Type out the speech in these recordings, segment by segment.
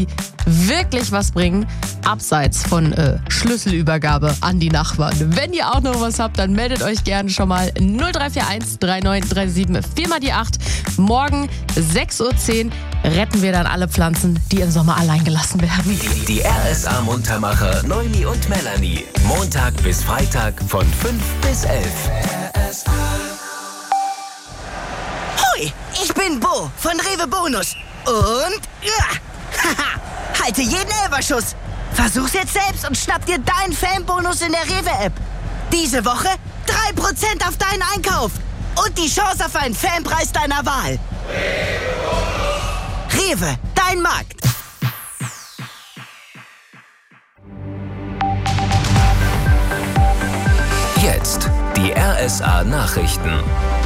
die wirklich was bringen, abseits von Schlüsselübergabe an die Nachbarn. Wenn ihr auch noch was habt, dann meldet euch gerne schon mal 0341 3937 4 mal die 8. Morgen 6:10 Uhr retten wir dann alle Pflanzen, die im Sommer allein gelassen werden. Die RSA-Muntermacher Noemi und Melanie. Montag bis Freitag von 5 bis 11. RSA. Hoi, ich bin Bo von Rewe Bonus. Und halte jeden Elferschuss. Versuch's jetzt selbst und schnapp dir deinen Fanbonus in der Rewe-App. Diese Woche 3% auf deinen Einkauf. Und die Chance auf einen Fanpreis deiner Wahl. Rewe, dein Markt. Jetzt die RSA-Nachrichten.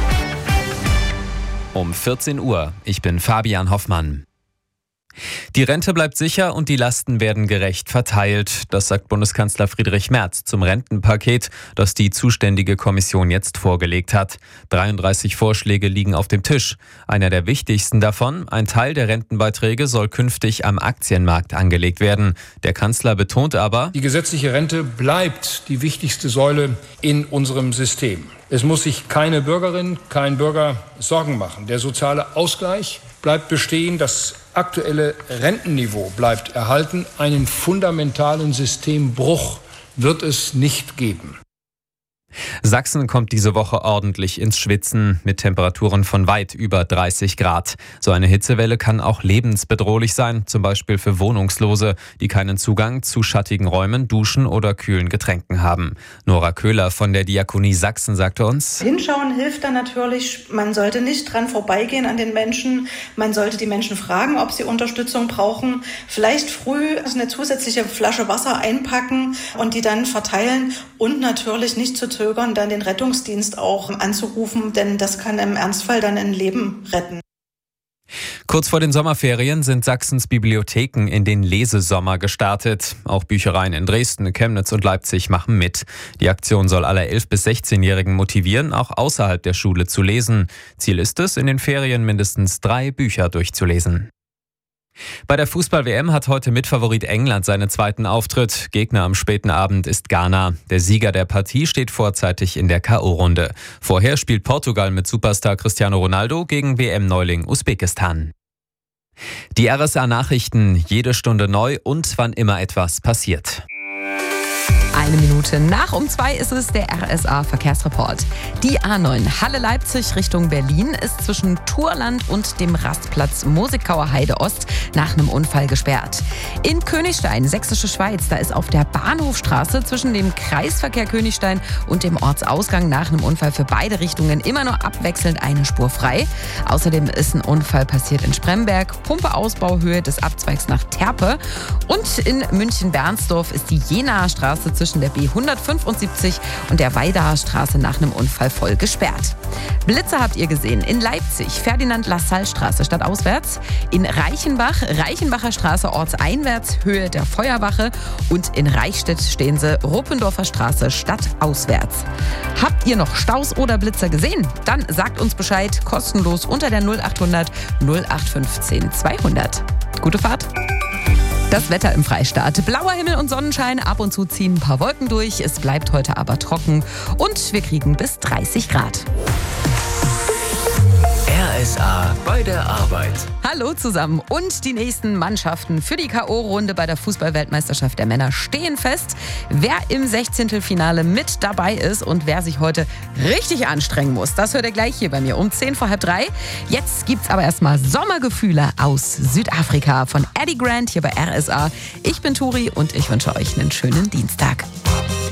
Um 14 Uhr. Ich bin Fabian Hoffmann. Die Rente bleibt sicher und die Lasten werden gerecht verteilt. Das sagt Bundeskanzler Friedrich Merz zum Rentenpaket, das die zuständige Kommission jetzt vorgelegt hat. 33 Vorschläge liegen auf dem Tisch. Einer der wichtigsten davon: ein Teil der Rentenbeiträge soll künftig am Aktienmarkt angelegt werden. Der Kanzler betont aber: Die gesetzliche Rente bleibt die wichtigste Säule in unserem System. Es muss sich keine Bürgerin, kein Bürger Sorgen machen. Der soziale Ausgleich bleibt bestehen, das aktuelle Rentenniveau bleibt erhalten. Einen fundamentalen Systembruch wird es nicht geben. Sachsen kommt diese Woche ordentlich ins Schwitzen mit Temperaturen von weit über 30 Grad. So eine Hitzewelle kann auch lebensbedrohlich sein, zum Beispiel für Wohnungslose, die keinen Zugang zu schattigen Räumen, Duschen oder kühlen Getränken haben. Nora Köhler von der Diakonie Sachsen sagte uns: Hinschauen hilft dann natürlich. Man sollte nicht dran vorbeigehen an den Menschen. Man sollte die Menschen fragen, ob sie Unterstützung brauchen. Vielleicht früh eine zusätzliche Flasche Wasser einpacken und die dann verteilen und natürlich nicht zu zögern, dann den Rettungsdienst auch anzurufen, denn das kann im Ernstfall dann ein Leben retten. Kurz vor den Sommerferien sind Sachsens Bibliotheken in den Lesesommer gestartet. Auch Büchereien in Dresden, Chemnitz und Leipzig machen mit. Die Aktion soll alle 11- bis 16-Jährigen motivieren, auch außerhalb der Schule zu lesen. Ziel ist es, in den Ferien mindestens 3 Bücher durchzulesen. Bei der Fußball-WM hat heute Mitfavorit England seinen zweiten Auftritt. Gegner am späten Abend ist Ghana. Der Sieger der Partie steht vorzeitig in der K.O.-Runde. Vorher spielt Portugal mit Superstar Cristiano Ronaldo gegen WM-Neuling Usbekistan. Die RSA-Nachrichten, jede Stunde neu und wann immer etwas passiert. 1 Minute nach 2 ist es, der RSA-Verkehrsreport. Die A9 Halle-Leipzig Richtung Berlin ist zwischen Turland und dem Rastplatz Mosigauer Heide Ost nach einem Unfall gesperrt. In Königstein, Sächsische Schweiz, da ist auf der Bahnhofstraße zwischen dem Kreisverkehr Königstein und dem Ortsausgang nach einem Unfall für beide Richtungen immer nur abwechselnd eine Spur frei. Außerdem ist ein Unfall passiert in Spremberg, Pumpe-Ausbauhöhe des Abzweigs nach Terpe. Und in München-Bernsdorf ist die Jenaer Straße zwischen der B175 und der Weidaer Straße nach einem Unfall voll gesperrt. Blitze habt ihr gesehen in Leipzig, Ferdinand-Lassalle-Straße stadtauswärts, in Reichenbach, Reichenbacher Straße ortseinwärts, Höhe der Feuerwache und in Reichstätt stehen sie, Ruppendorfer Straße stadtauswärts. Habt ihr noch Staus oder Blitzer gesehen? Dann sagt uns Bescheid, kostenlos unter der 0800 0815 200. Gute Fahrt! Das Wetter im Freistaat. Blauer Himmel und Sonnenschein, ab und zu ziehen ein paar Wolken durch. Es bleibt heute aber trocken und wir kriegen bis 30 Grad. RSA bei der Arbeit. Hallo zusammen und die nächsten Mannschaften für die K.O.-Runde bei der Fußball-Weltmeisterschaft der Männer stehen fest. Wer im 16. mit dabei ist und wer sich heute richtig anstrengen muss, das hört ihr gleich hier bei mir um 3:10. Jetzt gibt's aber erstmal Sommergefühle aus Südafrika von Eddie Grant hier bei RSA. Ich bin Turi und ich wünsche euch einen schönen Dienstag.